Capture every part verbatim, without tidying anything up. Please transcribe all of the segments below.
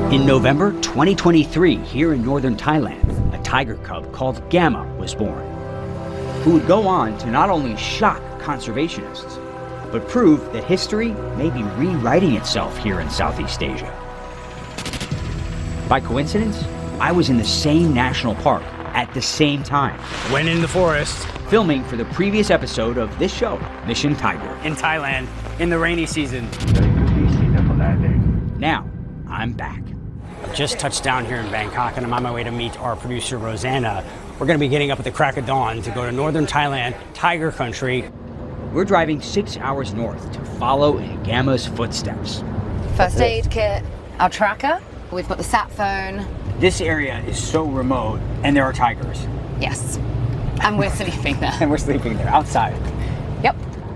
In November twenty twenty-three, here in northern Thailand, a tiger cub called Gamma was born, who would go on to not only shock conservationists, but prove that history may be rewriting itself here in Southeast Asia. By coincidence, I was in the same national park at the same time. Went in the forest. Filming for the previous episode of this show, Mission Tiger. In Thailand, in the rainy season. Now, I'm back. I've just touched down here in Bangkok and I'm on my way to meet our producer, Rosanna. We're gonna be getting up at the crack of dawn to go to northern Thailand, tiger country. We're driving six hours north to follow in Gamma's footsteps. First aid kit, our tracker, we've got the sat phone. This area is so remote, and there are tigers. Yes, and we're sleeping there. And we're sleeping there, outside. Yep.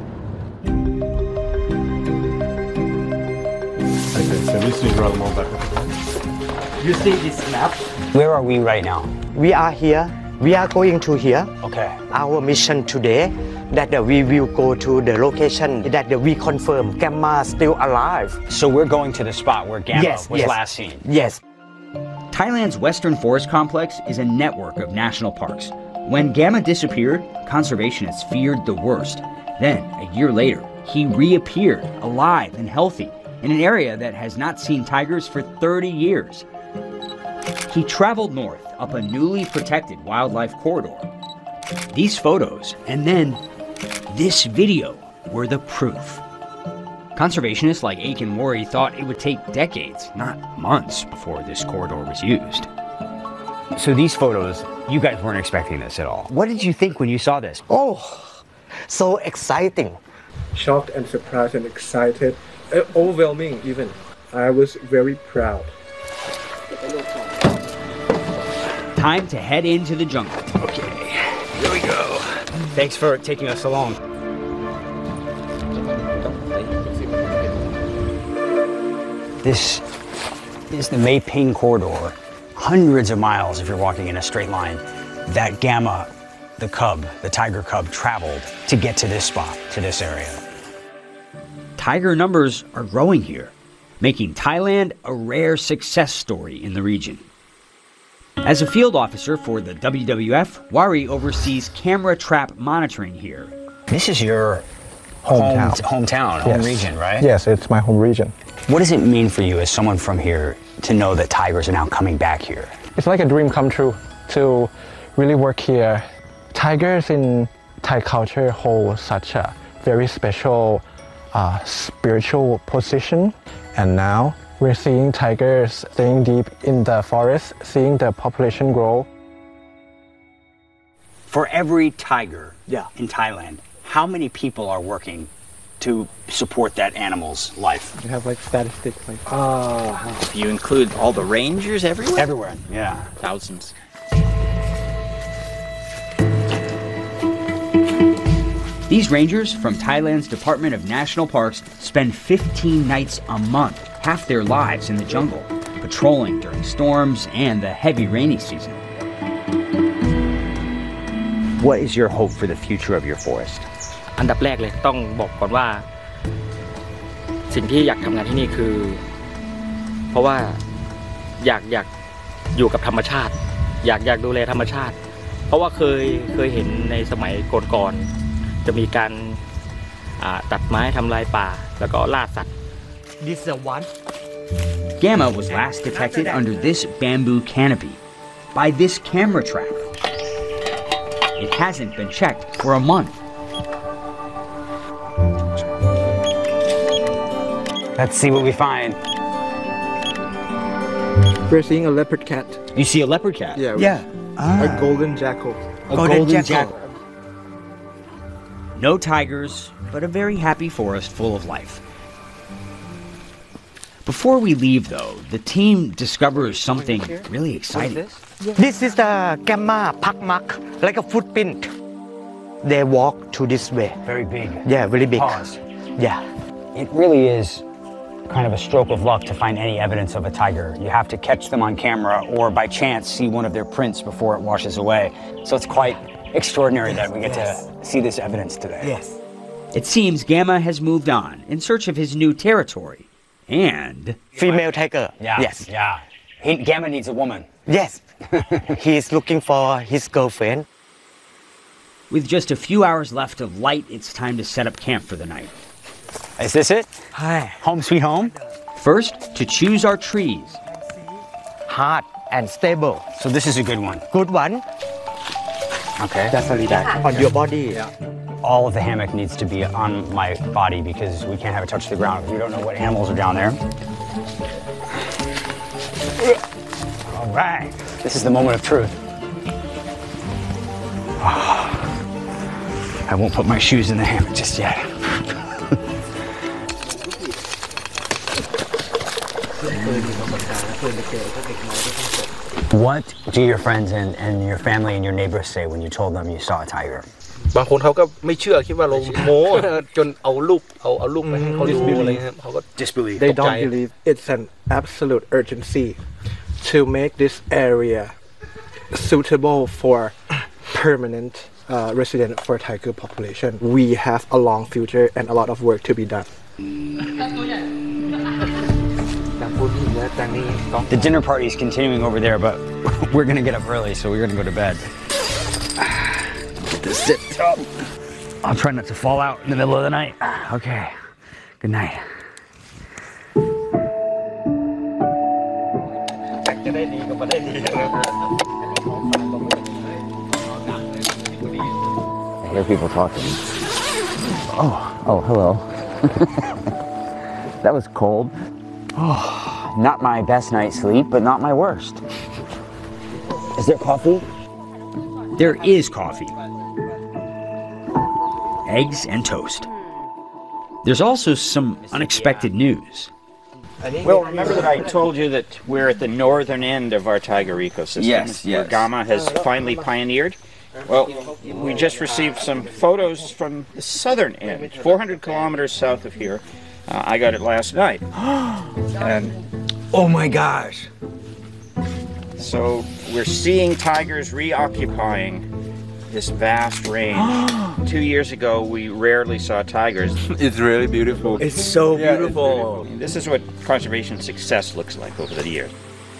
Okay, so this is rather more better. You see this map? Where are we right now? We are here. We are going to here. Okay. Our mission today that uh, we will go to the location that uh, we confirm Gamma still alive. So we're going to the spot where Gamma yes, was yes. last seen. Yes. Thailand's Western Forest Complex is a network of national parks. When Gamma disappeared, conservationists feared the worst. Then, a year later, he reappeared, alive and healthy, in an area that has not seen tigers for thirty years. He traveled north up a newly protected wildlife corridor. These photos, and then this video, were the proof. Conservationists like Aiken Worry thought it would take decades, not months, before this corridor was used. So these photos, you guys weren't expecting this at all. What did you think when you saw this? Oh, so exciting. Shocked and surprised and excited, uh, overwhelming even. I was very proud. Time to head into the jungle. Okay, here we go. Thanks for taking us along. This is the Mae Ping corridor. Hundreds of miles if you're walking in a straight line. That Gamma, the cub, the tiger cub, traveled to get to this spot, to this area. Tiger numbers are growing here, making Thailand a rare success story in the region. As a field officer for the W W F, Wari oversees camera trap monitoring here. This is your Hometown. home, hometown, home Yes. region, right? Yes, it's my home region. What does it mean for you as someone from here to know that tigers are now coming back here? It's like a dream come true to really work here. Tigers in Thai culture hold such a very special uh, spiritual position. And now we're seeing tigers staying deep in the forest, seeing the population grow. For every tiger Yeah. in Thailand, how many people are working to support that animal's life? You have like statistics like If you include all the rangers everywhere? Everywhere, yeah. Thousands. These rangers from Thailand's Department of National Parks spend fifteen nights a month, half their lives in the jungle, patrolling during storms and the heavy rainy season. What is your hope for the future of your forest? อันดับแรกเลยต้องบอกก่อนว่าสิ่งที่อยากทำงานที่นี่คือ เพราะว่าอยากอยากอยู่กับธรรมชาติอยากอยากดูแลธรรมชาติเพราะว่าเคยเคยเห็นในสมัยก่อนๆจะมีการตัดไม้ทำลายป่าแล้วก็ล่าสัตว์ This is the one. Gamma was last detected under this bamboo canopy by this camera trap. It hasn't been checked for a month. Let's see what we find. We're seeing a leopard cat. You see a leopard cat? Yeah. Yeah. A golden jackal. A Golden golden, jackal. jackal. No tigers, but a very happy forest full of life. Before we leave, though, the team discovers something really exciting. This is the Gamma Pakmak, like a footprint. They walk to this way. Very big. Yeah, really big. Paws. Yeah. It really is kind of a stroke of luck to find any evidence of a tiger. You have to catch them on camera or by chance see one of their prints before it washes away. So it's quite extraordinary that we get yes. to see this evidence today. Yes. It seems Gamma has moved on in search of his new territory, and female tiger. Yeah. Yes. Yeah. He, Gamma needs a woman. Yes. He's looking for his girlfriend. with just a few hours left of light, it's time to set up camp for the night. Is this it? Hi. Home sweet home? First, to choose our trees. Hard and stable. So this is a good one. Good one. Okay. Just relax on your body. All of the hammock needs to be on my body because we can't have it touch the ground. We don't know what animals are down there. All right. This is the moment of truth. I won't put my shoes in the hammock just yet. What do your friends and, and your family and your neighbors say when you told them you saw a tiger? บางคนเขาก็ไม่เชื่อคิดว่าเราโม้จนเอารูปเอาเอารูปไปให้เขาดูอะไรเงี้ยเขาก็ Disbelief. They don't believe it's an absolute urgency to make this area suitable for permanent uh, resident for tiger population. We have a long future and a lot of work to be done. The dinner party is continuing over there, but we're gonna get up early, so we're gonna go to bed. Get this sit up. I'll try not to fall out in the middle of the night. Okay. Good night. I hear people talking. Oh, oh, hello. That was cold. Oh, not my best night's sleep, but not my worst. Is there coffee? There is coffee. Eggs and toast. There's also some unexpected news. Well, remember that I told you that we're at the northern end of our tiger ecosystem, Yes, where yes. Gamma has finally pioneered. Well, we just received some photos from the southern end, four hundred kilometers south of here. Uh, I got it last night. And Oh my gosh. so we're seeing tigers reoccupying this vast range. Two years ago, we rarely saw tigers. It's really beautiful. It's so beautiful. This is what conservation success looks like over the years.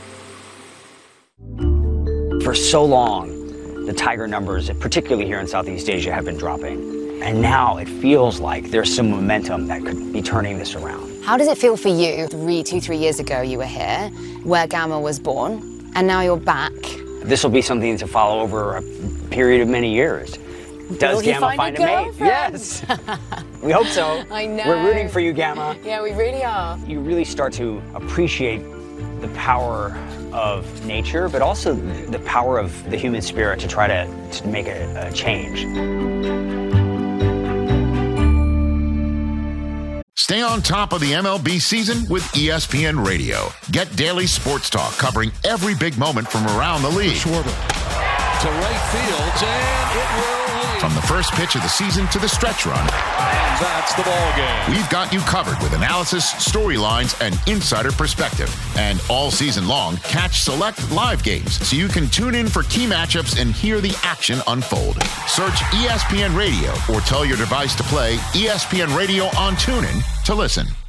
For so long, the tiger numbers, particularly here in Southeast Asia, have been dropping. And now it feels like there's some momentum that could be turning this around. How does it feel for you? Three, two, three years ago you were here, where Gamma was born, and now you're back. This will be something to follow over a period of many years. Does Will he Gamma find find a a mate? girlfriend? Yes. We hope so. I know. We're rooting for you, Gamma. Yeah, we really are. You really start to appreciate the power of nature, but also the power of the human spirit to try to, to make a, a change. Stay on top of the M L B season with E S P N Radio. Get daily sports talk covering every big moment from around the league. Schwarber to right field, and it will lead. From the first pitch of the season to the stretch run. And that's the ball game. We've got you covered with analysis, storylines, and insider perspective. And all season long, catch select live games so you can tune in for key matchups and hear the action unfold. Search E S P N Radio or tell your device to play E S P N Radio on TuneIn to listen.